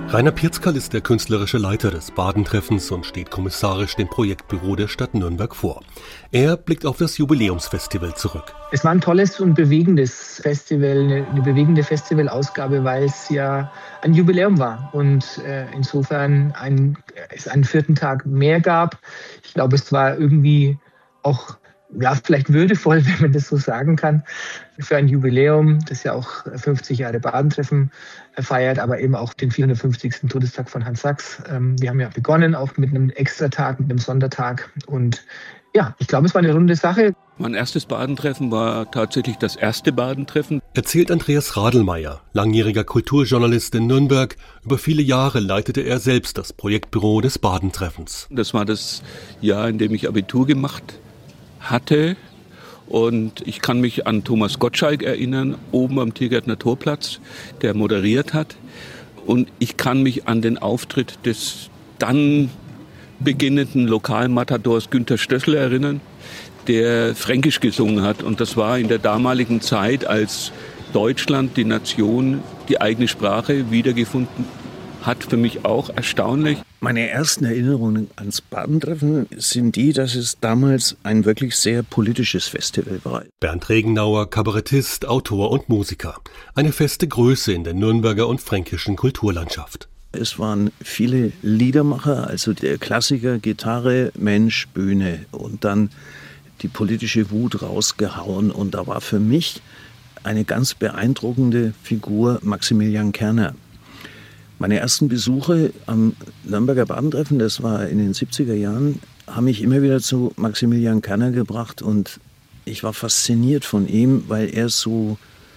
Rainer Pirzkal ist der künstlerische Leiter des Badentreffens und steht kommissarisch dem Projektbüro der Stadt Nürnberg vor. Er blickt auf das Jubiläumsfestival zurück. Es war ein tolles und bewegendes Festival, eine bewegende Festivalausgabe, weil es ja ein Jubiläum war und insofern es einen vierten Tag mehr gab. Ich glaube, es war irgendwie auch vielleicht würdevoll, wenn man das so sagen kann, für ein Jubiläum, das ja auch 50 Jahre Badentreffen feiert, aber eben auch den 450. Todestag von Hans Sachs. Wir haben ja begonnen auch mit einem Extratag, mit einem Sondertag und ja, ich glaube, es war eine runde Sache. Mein erstes Badentreffen war tatsächlich das erste Badentreffen. Erzählt Andreas Radelmeier, langjähriger Kulturjournalist in Nürnberg. Über viele Jahre leitete er selbst das Projektbüro des Badentreffens. Das war das Jahr, in dem ich Abitur gemacht hatte. Und ich kann mich an Thomas Gottschalk erinnern, oben am Tiergärtner Torplatz, der moderiert hat. Und ich kann mich an den Auftritt des dann beginnenden Lokalmatadors Günter Stössel erinnern, der Fränkisch gesungen hat. Und das war in der damaligen Zeit, als Deutschland, die Nation, die eigene Sprache wiedergefunden hat, für mich auch erstaunlich. Meine ersten Erinnerungen ans Badentreffen sind die, dass es damals ein wirklich sehr politisches Festival war. Bernd Regenauer, Kabarettist, Autor und Musiker. Eine feste Größe in der Nürnberger und fränkischen Kulturlandschaft. Es waren viele Liedermacher, also der Klassiker, Gitarre, Mensch, Bühne und dann die politische Wut rausgehauen. Und da war für mich eine ganz beeindruckende Figur Maximilian Kerner. Meine ersten Besuche am Nürnberger Badentreffen, das war in den 70er Jahren, haben mich immer wieder zu Maximilian Kerner gebracht und ich war fasziniert von ihm, weil er so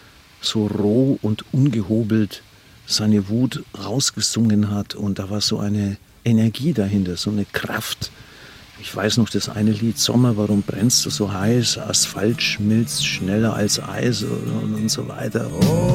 roh und ungehobelt seine Wut rausgesungen hat und da war so eine Energie dahinter, so eine Kraft. Ich weiß noch das eine Lied, Sommer, warum brennst du so heiß? Asphalt schmilzt schneller als Eis und so weiter. Oh.